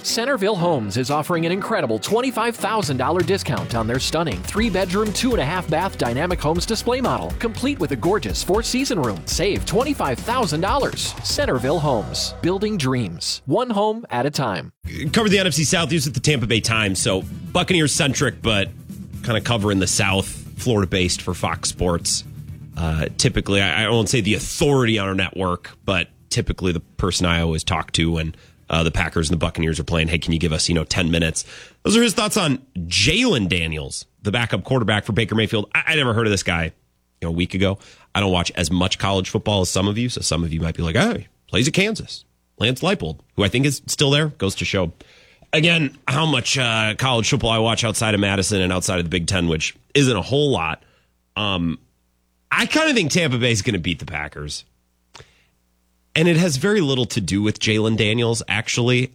Centerville Homes is offering an incredible $25,000 discount on their stunning 3-bedroom, 2.5-bath Dynamic Homes display model, complete with a gorgeous 4-season room. Save $25,000. Centerville Homes, building dreams, one home at a time. Covered the NFC South news at the Tampa Bay Times, so Buccaneers-centric, but kind of covering the South, Florida-based for Fox Sports. Typically, I won't say the authority on our network, but typically the person I always talk to when the Packers and the Buccaneers are playing, hey, can you give us 10 minutes? Those are his thoughts on Jalen Daniels, the backup quarterback for Baker Mayfield. I never heard of this guy a week ago. I don't watch as much college football as some of you, so some of you might be like, hey, plays at Kansas. Lance Leipold, who I think is still there, goes to show, again, how much college football I watch outside of Madison and outside of the Big Ten, which isn't a whole lot. I kind of think Tampa Bay is going to beat the Packers. And it has very little to do with Jalen Daniels, actually.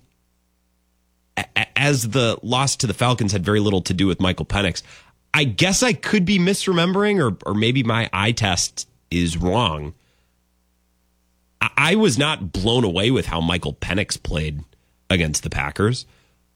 As the loss to the Falcons had very little to do with Michael Penix. I guess I could be misremembering, or maybe my eye test is wrong. I was not blown away with how Michael Penix played against the Packers.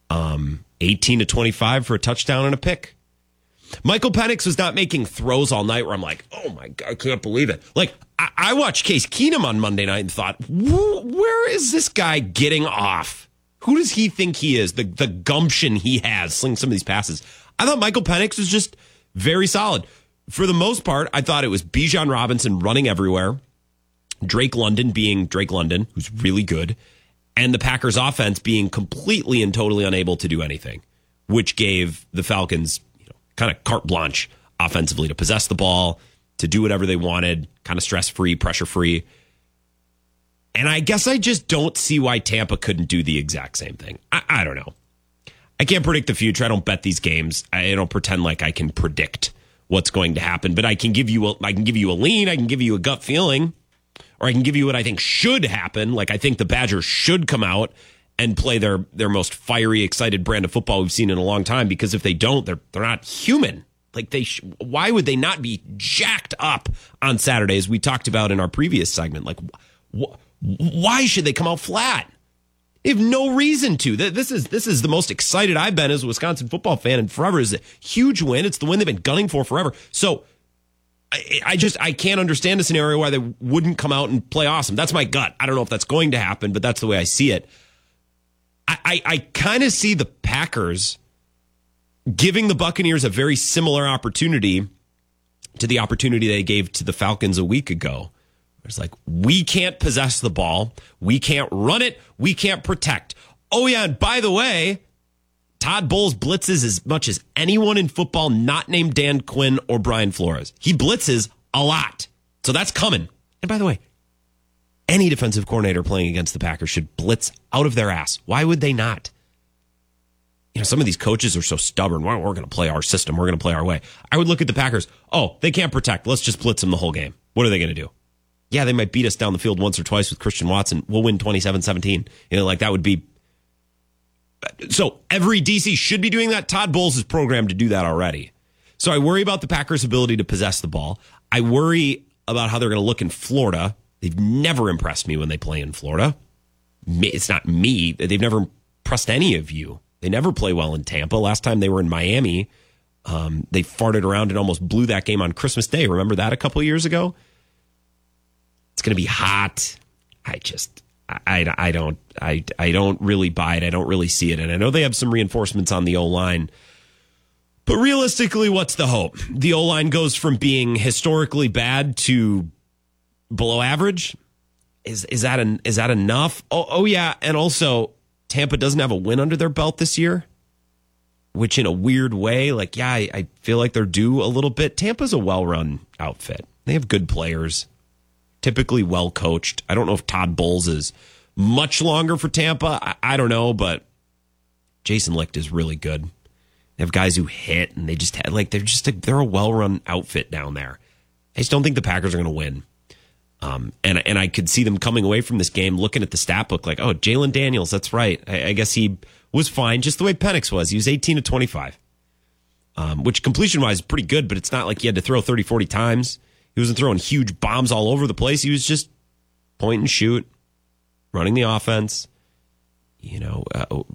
18-25 for a touchdown and a pick. Michael Penix was not making throws all night where I'm like, oh my God, I can't believe it. Like, I watched Case Keenum on Monday night and thought, where is this guy getting off? Who does he think he is? The gumption he has slinging some of these passes. I thought Michael Penix was just very solid. For the most part, I thought it was Bijan Robinson running everywhere, Drake London being Drake London, who's really good, and the Packers offense being completely and totally unable to do anything, which gave the Falcons kind of carte blanche offensively to possess the ball, to do whatever they wanted, kind of stress-free, pressure-free. And I guess I just don't see why Tampa couldn't do the exact same thing. I don't know. I can't predict the future. I don't bet these games. I don't pretend like I can predict what's going to happen, but I can give you a lean, I can give you a gut feeling, or I can give you what I think should happen. Like, I think the Badgers should come out and play their most fiery, excited brand of football we've seen in a long time, because if they don't, they're not human. Like, why would they not be jacked up on Saturday, as we talked about in our previous segment? Like, why should they come out flat? They have no reason to. This is the most excited I've been as a Wisconsin football fan in forever. It's a huge win. It's the win they've been gunning for forever. So I can't understand a scenario why they wouldn't come out and play awesome. That's my gut. I don't know if that's going to happen, but that's the way I see it. I kind of see the Packers giving the Buccaneers a very similar opportunity to the opportunity they gave to the Falcons a week ago. It's like, we can't possess the ball. We can't run it. We can't protect. Oh, yeah, and by the way, Todd Bowles blitzes as much as anyone in football not named Dan Quinn or Brian Flores. He blitzes a lot. So that's coming. And by the way, any defensive coordinator playing against the Packers should blitz out of their ass. Why would they not? Some of these coaches are so stubborn. We're going to play our system. We're going to play our way. I would look at the Packers. Oh, they can't protect. Let's just blitz them the whole game. What are they going to do? Yeah, they might beat us down the field once or twice with Christian Watson. We'll win 27-17. Like, that would be. So every DC should be doing that. Todd Bowles is programmed to do that already. So I worry about the Packers' ability to possess the ball. I worry about how they're going to look in Florida. They've never impressed me when they play in Florida. It's not me. They've never impressed any of you. They never play well in Tampa. Last time they were in Miami, they farted around and almost blew that game on Christmas Day. Remember that a couple of years ago? It's going to be hot. I don't really buy it. I don't really see it. And I know they have some reinforcements on the O-line. But realistically, what's the hope? The O-line goes from being historically bad to below average. Is that enough? Oh yeah, and also Tampa doesn't have a win under their belt this year, which in a weird way, I feel like they're due a little bit. Tampa's a well-run outfit. They have good players, typically well coached. I don't know if Todd Bowles is much longer for Tampa. I don't know, but Jason Licht is really good. They have guys who hit, and they just had they're a well-run outfit down there. I just don't think the Packers are going to win. And I could see them coming away from this game looking at the stat book like, oh, Jalen Daniels, that's right. I guess he was fine, just the way Penix was. He was 18-25, which completion-wise is pretty good, but it's not like he had to throw 30, 40 times. He wasn't throwing huge bombs all over the place. He was just point and shoot, running the offense,